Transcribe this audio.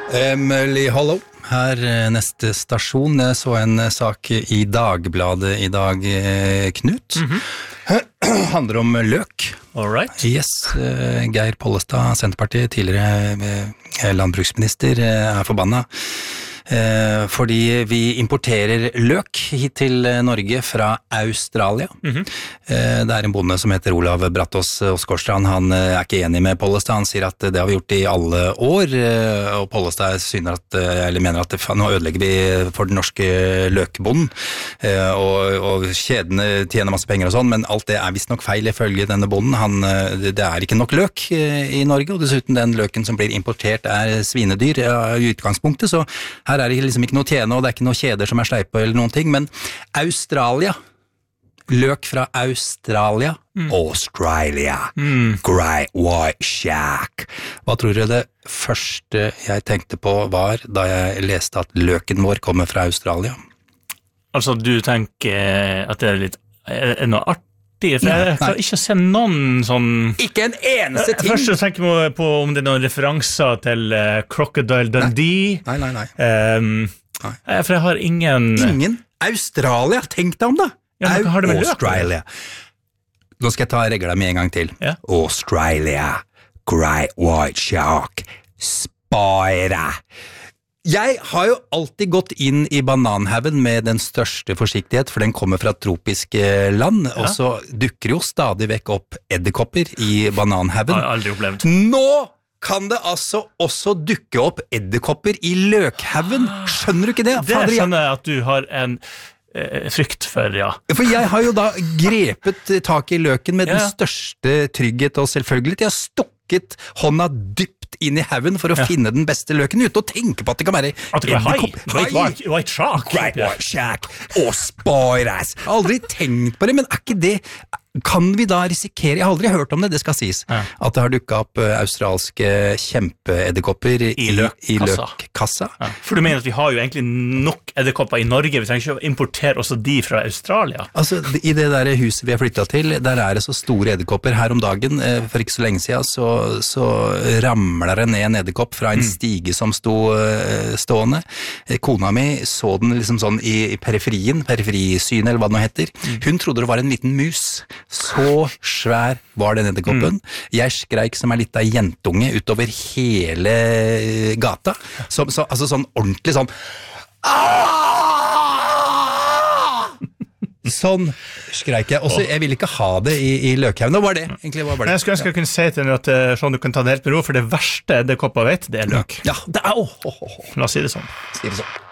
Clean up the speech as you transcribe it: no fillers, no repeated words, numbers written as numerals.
Mølli Hollow, her neste stasjon. Jeg så en sak i Dagbladet i dag, Knut. Handler om løk. All right. Yes, Geir Pollestad, Senterpartiet, tidligere landbruksminister, forbanna. Fordi vi importerer løk hit til Norge fra Australia. Det en bonde som heter Olav Brattås Åsgårdstrand. Han ikke enig med Pollestad. Han sier at det har vi gjort i alle år, og Pollestad mener at nå ødelegger vi for den norske løkbonden, og kjedene tjener masse penger og sånn, men alt det visst nok feil ifølge denne bonden. Det ikke nok løk i Norge, og dessuten den løken som blir importert svinedyr i utgangspunktet, så her det liksom ikke noe tjene, og det ikke noe kjeder som sleipe eller noen ting, men Australia, løk fra Australia, Australia, Great White Shark. Hva tror du det første jeg tenkte på var da jeg leste at løken vår kommer fra Australia? Altså, du tenker at det litt noe artig? For jeg kan ikke se noen sånn... Ikke en eneste ting! Først tenker jeg på om det noen referanser til Crocodile Dundee. Nei. For jeg har ingen... Ingen? Australia, tenk deg om da! Ja, hva har det med Australia. Nå skal jeg ta regler med en gang til. Ja. Australia, Great White Shark, Spider. Jeg har jo alltid gått inn i bananhaven med den største forsiktighet, for den kommer fra tropiske land, og så dukker jo stadig vekk opp edderkopper i bananhaven. Har jeg aldri opplevd. Nå kan det altså også dukke opp edderkopper i løkhaven. Skjønner du ikke det? Det skjønner jeg at du har en frykt for, ja. For jeg har jo da grepet tak i løken med den største trygghet og selvfølgelighet. Jeg har stokket hånda dypt inn i haven for å finne den beste løken ute, og tenke på at det kan være White Shark. Great White Shark og Spiders. Jeg har aldri tenkt på det, men ikke det... Kan vi da risikere, jeg har aldri hørt om det, det skal sies, at det har dukket opp australske kjempeedderkopper i løkkassa. Ja. For du mener at vi har jo egentlig nok edderkopper i Norge, vi trenger ikke å importere også de fra Australia? Altså, i det der huset vi har flyttet til, der det så store edderkopper. Her om dagen, for ikke så lenge siden, så ramler det ned en edderkopp fra en stige som stående. Kona mi så den liksom sånn i periferisynet, eller hva det nå heter. Hun trodde det var en liten mus. Så svær var den edderkoppen. Jeg skreik som en liten jentunge utover hele gata. Altså sånn ordentlig sånn Sånn skreik jeg. Også, jeg ville ikke ha det i løkhaven. Det var det. Egentlig var det. Jeg skulle ønske jeg kunne si til deg at sånn du kan ta det helt med ro, for det verste edderkopper vet, det løk. Ja, det La oss si det sånn. Si det sånn.